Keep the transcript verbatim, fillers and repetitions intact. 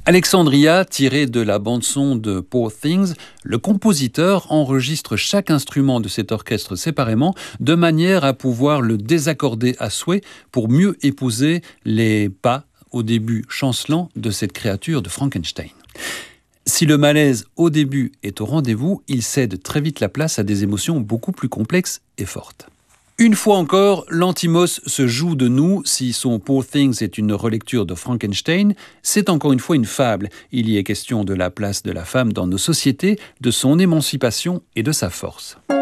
Alexandria, tiré de la bande-son de Poor Things, le compositeur enregistre chaque instrument de cet orchestre séparément de manière à pouvoir le désaccorder à souhait pour mieux épouser les pas au début chancelants de cette créature de Frankenstein. Si le malaise au début est au rendez-vous, il cède très vite la place à des émotions beaucoup plus complexes et fortes. Une fois encore, Lanthimos se joue de nous. Si son Poor Things est une relecture de Frankenstein, c'est encore une fois une fable. Il y est question de la place de la femme dans nos sociétés, de son émancipation et de sa force.